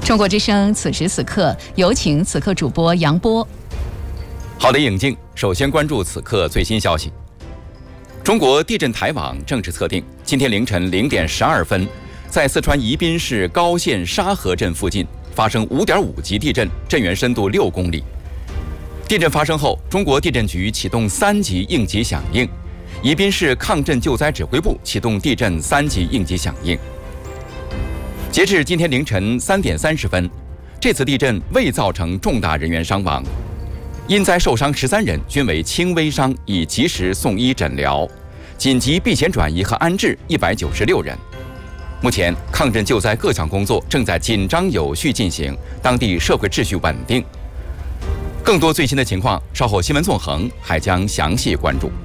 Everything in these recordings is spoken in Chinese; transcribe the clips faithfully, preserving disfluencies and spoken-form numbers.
中国之声此时此刻，有请此刻主播杨波。 好的，影镜，首先关注此刻最新消息。中国地震台网正式测定，今天凌晨零点十二分，在四川宜宾市高县沙河镇附近发生五点五级地震，震源深度六公里。地震发生后，中国地震局启动三级应急响应，宜宾市抗震救灾指挥部启动地震三级应急响应。截至今天凌晨三点三十分，这次地震未造成重大人员伤亡，因灾受伤十三人均为轻微伤，已及时送医诊疗，紧急避险转移和安置一百九十六人。目前，抗震救灾各项工作正在紧张有序进行，当地社会秩序稳定。更多最新的情况，稍后新闻纵横还将详细关注。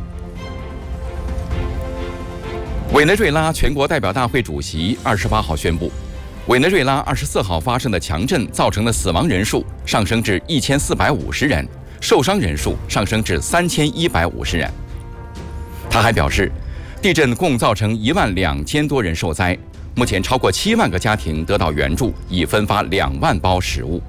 委内瑞拉全国代表大会主席二十八号宣布，委内瑞拉二十四号发生的强震造成的死亡人数上升至一千四百五十人，受伤人数上升至三千一百五十人。他还表示，地震共造成一万两千多人受灾，目前超过七万个家庭得到援助，已分发两万包食物。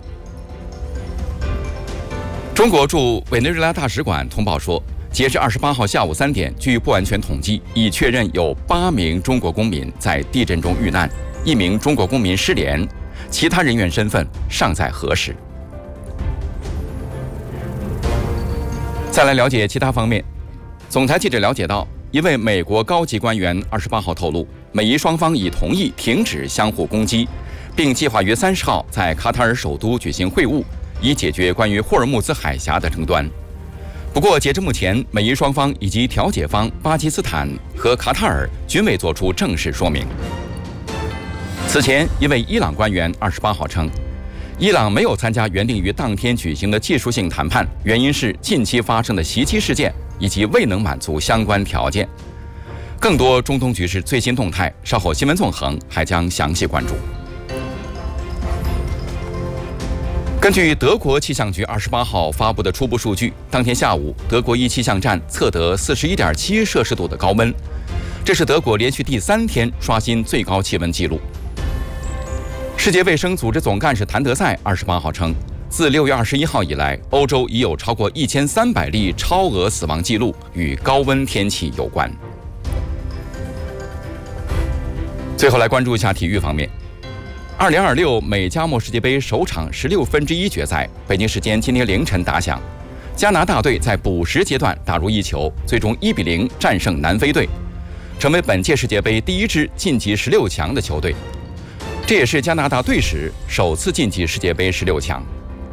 中国驻委内瑞拉大使馆通报说，截至二十八号下午三点，据不完全统计，已确认有八名中国公民在地震中遇难，一名中国公民失联，其他人员身份尚在核实。再来了解其他方面，总台记者了解到，一位美国高级官员二十八号透露，美伊双方已同意停止相互攻击，并计划于三十号在卡塔尔首都举行会晤，以解决关于霍尔木兹海峡的争端。不过，截至目前，美伊双方以及调解方巴基斯坦和卡塔尔均未作出正式说明。此前，一位伊朗官员二十八号称，伊朗没有参加原定于当天举行的技术性谈判，原因是近期发生的袭击事件以及未能满足相关条件。更多中东局势最新动态，稍后新闻纵横还将详细关注。根据德国气象局二十八号发布的初步数据，当天下午，德国一气象站测得四十一点七摄氏度的高温，这是德国连续第三天刷新最高气温纪录。世界卫生组织总干事谭德赛二十八号称，自六月二十一号以来，欧洲已有超过一千三百例超额死亡记录与高温天气有关。最后来关注一下体育方面。二零二六美加墨世界杯首场十六分之一决赛，北京时间今天凌晨打响。加拿大队在补时阶段打入一球，最终一比零战胜南非队，成为本届世界杯第一支晋级十六强的球队。这也是加拿大队史首次晋级世界杯十六强。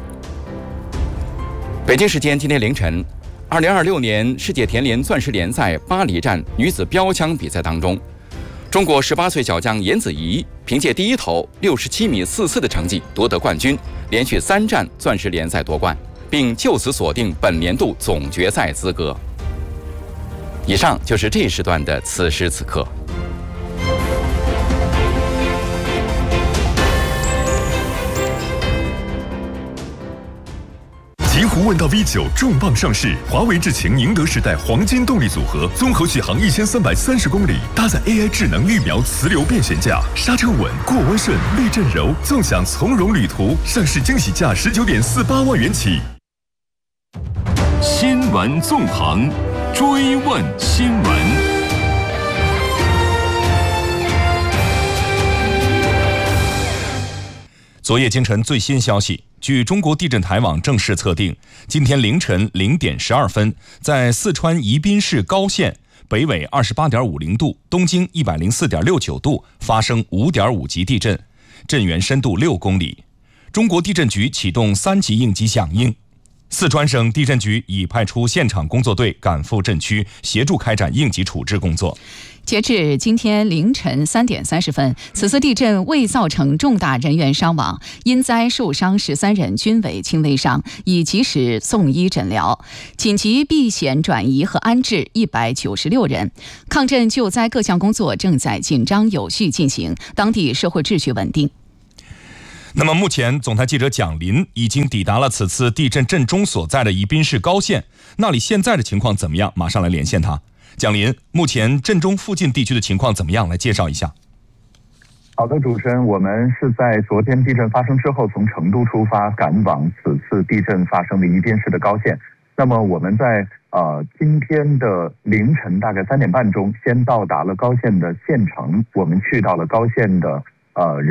北京时间今天凌晨，二零二六年世界田联钻石联赛巴黎站女子标枪比赛当中，中国十八岁小将颜子怡凭借第一投六十七米四四的成绩夺得冠军，连续三战钻石联赛夺冠，并就此锁定本年度总决赛资格。以上就是这一时段的此时此刻。 极狐问道 V 九 重磅上市，华为智擎宁德时代黄金动力组合，综合续航一千三百三十公里，搭载 A I 智能预瞄磁流变悬架，刹车稳，过弯顺，避震柔，纵享从容旅途。上市惊喜价十九点四八万元起。 新闻纵横，追问新闻。 昨夜今晨最新消息，据中国地震台网正式测定，今天凌晨零点十二分，在四川宜宾市高县北纬二十八点五零度，东经一百零四点六九度发生五点五级地震，震源深度六公里。中国地震局启动三级应急响应。四川省地震局已派出现场工作队赶赴震区，协助开展应急处置工作。 截至今天凌晨三点三十分，此次地震未造成重大人员伤亡，因灾受伤十三人均为轻微伤，已及时送医诊疗，紧急避险转移和安置一百九十六人。抗震救灾各项工作正在紧张有序进行，当地社会秩序稳定。 那么目前总台记者蒋林已经抵达了此次地震震中所在的宜宾市高县，那里现在的情况怎么样？马上来连线他。蒋林，目前震中附近地区的情况怎么样？来介绍一下。 好的，主持人，我们是在昨天地震发生之后，从成都出发，赶往此次地震发生的宜宾市的高县。那么我们在呃今天的凌晨大概三点半钟，先到达了高县的县城，我们去到了高县的呃。